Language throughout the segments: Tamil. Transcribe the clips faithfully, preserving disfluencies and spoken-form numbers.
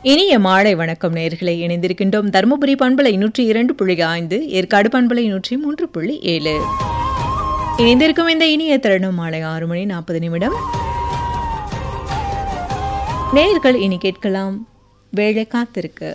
இனிய மாலை வணக்கம் நேயர்களை. இணைந்திருக்கின்றோம் தருமபுரி பண்பலை நூற்றி இரண்டு புள்ளி ஐந்து, ஏற்காடு பண்பலை நூற்றி மூன்று புள்ளி ஏழு. இணைந்திருக்கும் இந்த இனிய தருணம் மாலை ஆறு மணி நாற்பது நிமிடம். நேயர்கள் இனி கேட்கலாம் வேலை காத்திருக்கு.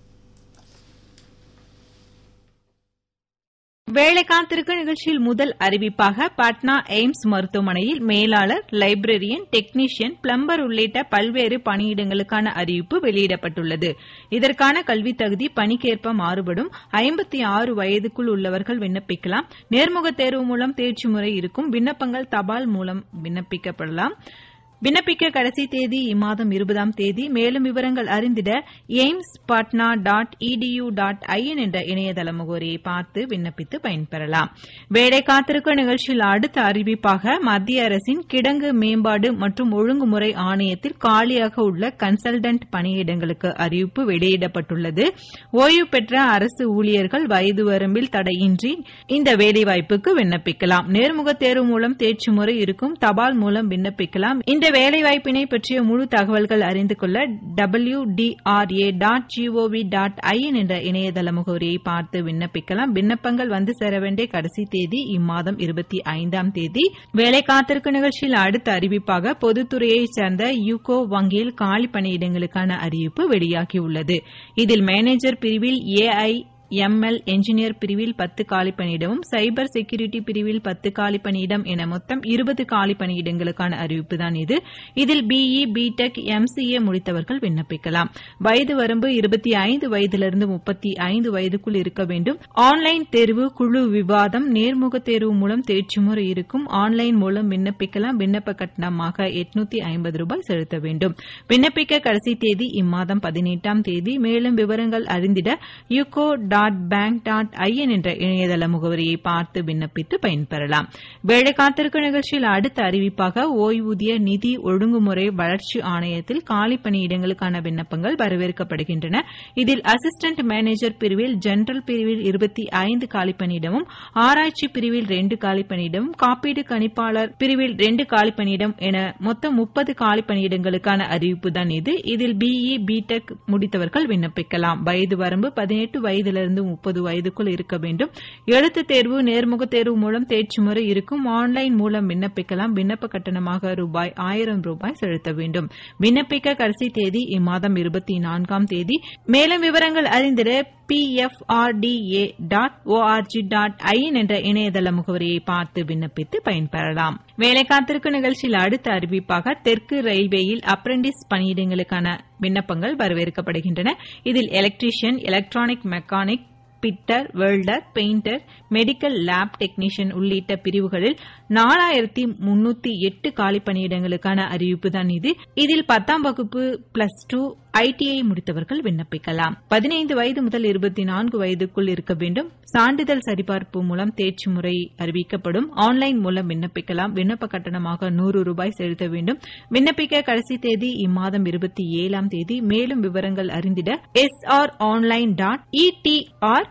வேலை காத்திருக்கு நிகழ்ச்சியில் முதல் அறிவிப்பாக பாட்னா எய்ம்ஸ் மருத்துவமனையில் மேலாளர், லைப்ரரியன், டெக்னீஷியன், பிளம்பர் உள்ளிட்ட பல்வேறு பணியிடங்களுக்கான அறிவிப்பு வெளியிடப்பட்டுள்ளது. இதற்கான கல்வி தகுதி பணிக்கேற்ப மாறுபடும். ஐம்பத்தி ஆறு வயதுக்குள் உள்ளவர்கள் விண்ணப்பிக்கலாம். நேர்முக தேர்வு மூலம் தேர்ச்சி முறை இருக்கும். விண்ணப்பங்கள் தபால் மூலம் விண்ணப்பிக்கப்படலாம். விண்ணப்பிக்க கடைசி தேதி இம்மாதம் இருபதாம் தேதி. மேலும் விவரங்கள் அறிந்திட AIIMS Patna dot edu dot IN என்ற இணையதள முகவரியை பார்த்து விண்ணப்பித்து பயன்பெறலாம். வேலை காத்திருக்கும் நிகழ்ச்சியில் அடுத்த அறிவிப்பாக மத்திய அரசின் கிடங்கு மேம்பாடு மற்றும் ஒழுங்குமுறை ஆணையத்தில் காலியாக உள்ள கன்சல்டன்ட் பணியிடங்களுக்கு அறிவிப்பு வெளியிடப்பட்டுள்ளது. ஓய்வு பெற்ற அரசு ஊழியர்கள் வயது வரம்பில் தடையின்றி இந்த வேலைவாய்ப்புக்கு விண்ணப்பிக்கலாம். நேர்முக தேர்வு மூலம் தேர்ச்சி முறை இருக்கும். தபால் மூலம் விண்ணப்பிக்கலாம். இந்த வேலைவாய்ப்பினை பற்றிய முழு தகவல்கள் அறிந்து கொள்ள W D R A dot gov dot IN என்ற இணையதள முகவரியை பார்த்து விண்ணப்பிக்கலாம். விண்ணப்பங்கள் வந்து சேர வேண்டிய கடைசி தேதி இம்மாதம் இருபத்தி ஐந்தாம் தேதி. வேலை காத்திருக்கும் நிகழ்ச்சியில் அடுத்த அறிவிப்பாக பொதுத்துறையைச் சேர்ந்த யூகோ வங்கியில் காலி பணியிடங்களுக்கான அறிவிப்பு வெளியாகியுள்ளது. இதில் மேனேஜர் பிரிவில் ஏஐ எம்எல் என்ஜினியர் பிரிவில் பத்து காலி பணியிடமும், சைபர் செக்யூரிட்டி பிரிவில் பத்து காலி பணியிடம் என மொத்தம் இருபது காலி பணியிடங்களுக்கான அறிவிப்புதான் இது. இதில் பிஇ, பிடெக், எம்சிஏ முடித்தவர்கள் விண்ணப்பிக்கலாம். வயது வரம்பு இருபத்தி ஐந்து வயதிலிருந்து முப்பத்தி ஐந்து வயதுக்குள் இருக்க வேண்டும். ஆன்லைன் தேர்வு, குழு விவாதம், நேர்முக தேர்வு மூலம் தேர்ச்சி முறை இருக்கும். ஆன்லைன் மூலம் விண்ணப்பிக்கலாம். விண்ணப்ப கட்டணமாக எட்நூத்தி ஐம்பது ரூபாய் செலுத்த வேண்டும். விண்ணப்பிக்க கடைசி தேதி இம்மாதம் பதினெட்டாம் தேதி. மேலும் விவரங்கள் அறிந்திட UCO dot bank dot IN என்ற இணையதள முகவரியை பார்த்து விண்ணப்பித்து பயன்பெறலாம். வேலை காத்திருக்கும் நிகழ்ச்சியில் அடுத்த அறிவிப்பாக ஓய்வூதிய நிதி ஒழுங்குமுறை வளர்ச்சி ஆணையத்தில் காலி பணியிடங்களுக்கான விண்ணப்பங்கள் வரவேற்கப்படுகின்றன. இதில் அசிஸ்டன்ட் மேனேஜர் பிரிவில், ஜெனரல் பிரிவில் இருபத்தி ஐந்து காலி பணியிடமும், ஆராய்ச்சி பிரிவில் ரெண்டு காலி பணியிடமும், காப்பீடு கணிப்பாளர் பிரிவில் ரெண்டு காலி பணியிடம் என மொத்தம் முப்பது காலி பணியிடங்களுக்கான அறிவிப்புதான் இது. இதில் பிஇ, பிடெக் முடித்தவர்கள் விண்ணப்பிக்கலாம். வயது வரம்பு பதினெட்டு வயதிலிருந்து முப்பது வயதுக்குள் இருக்க வேண்டும். எழுத்து தேர்வு, நேர்முக தேர்வு மூலம் தேர்ச்சி முறை இருக்கும். ஆன்லைன் மூலம் விண்ணப்பிக்கலாம். விண்ணப்ப கட்டணமாக ரூபாய் ஆயிரம் ரூபாய் செலுத்த வேண்டும். விண்ணப்பிக்க கடைசி தேதி இம்மாதம் இருபத்தி நான்காம் தேதி. மேலும் விவரங்கள் அறிந்திட P F R D A dot O R G dot IN என்ற இணையதள முகவரியை பார்த்து விண்ணப்பித்து பயன்பெறலாம். வேலை காத்திருக்கும் நிகழ்ச்சியில் அடுத்த அறிவிப்பாக தெற்கு ரயில்வேயில் அப்ரெண்டிஸ் பணியிடங்களுக்கான விண்ணப்பங்கள் வரவேற்கப்படுகின்றன. இதில் electrician, electronic mechanic, bitter, welder, painter, medical lab technician உள்ளிட்ட பிரிவுகளில் நாலாயிரத்தி முன்னூத்தி எட்டு காலி பணியிடங்களுக்கான அறிவிப்புதான் இது. இதில் பத்தாம் வகுப்பு, பிளஸ் டூ, ஐடிஐ முடித்தவர்கள் விண்ணப்பிக்கலாம். பதினைந்து வயது முதல் இருபத்தி நான்கு வயதுக்குள் இருக்க வேண்டும். சான்றிதழ் சரிபார்ப்பு மூலம் தேர்ச்சி முறை அறிவிக்கப்படும். ஆன்லைன் மூலம் விண்ணப்பிக்கலாம். விண்ணப்ப கட்டணமாக நூறு ரூபாய் செலுத்த வேண்டும். விண்ணப்பிக்க கடைசி தேதி இம்மாதம் இருபத்தி ஏழாம் தேதி. மேலும் விவரங்கள் அறிந்திட S R online dot EDR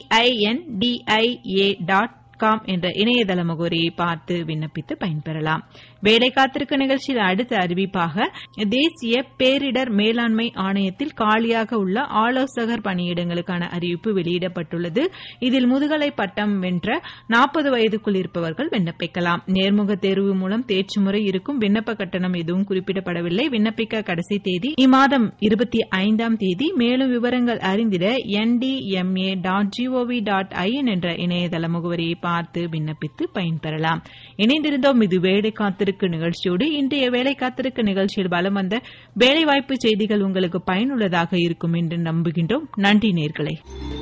பிஐஎன்டிஐஏ dot com என்ற இணையதள முகவரியை பார்த்து விண்ணப்பித்து பயன்பெறலாம். வேலை காத்திருக்கும் நிகழ்ச்சியில் அடுத்த அறிவிப்பாக தேசிய பேரிடர் மேலாண்மை ஆணையத்தில் காலியாக உள்ள ஆலோசகர் பணியிடங்களுக்கான அறிவிப்பு வெளியிடப்பட்டுள்ளது. இதில் முதுகலை பட்டம் வென்ற நாற்பது வயதுக்குள் இருப்பவர்கள் விண்ணப்பிக்கலாம். நேர்முக தேர்வு மூலம் தேர்ச்சி முறை இருக்கும். விண்ணப்ப கட்டணம் எதுவும் குறிப்பிடப்படவில்லை. விண்ணப்பிக்க கடைசி தேதி இம்மாதம் இருபத்தி ஐந்தாம் தேதி. மேலும் விவரங்கள் அறிந்திட NDMA dot gov dot IN என்ற இணையதள முகவரியை பார்த்து விண்ணப்பித்து பயன்பெறலாம். இணைந்திருந்தோம் இது வேலை காத்திருக்கு நிகழ்ச்சியோடு. இன்றைய வேலை காத்திருக்கு நிகழ்ச்சியில் வலம் வந்த வேலைவாய்ப்பு செய்திகள் உங்களுக்கு பயனுள்ளதாக இருக்கும் என்று நம்புகின்றோம். நன்றி நேயர்களே.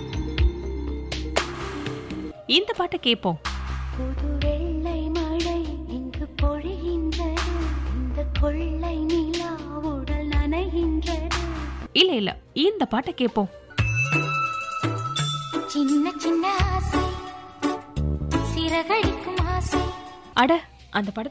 இந்த பாட்டை கேட்போம். புது வெள்ளை மழை இங்கு பொழிகின்றது, இந்த கொள்ளை நிலா உடல் நனைகின்றது. இல்ல இல்ல இந்த பாட்டை கேட்போம். சின்ன சின்ன ஆசை, சிறகடிக்கும் ஆசை. அட அந்த படத்தை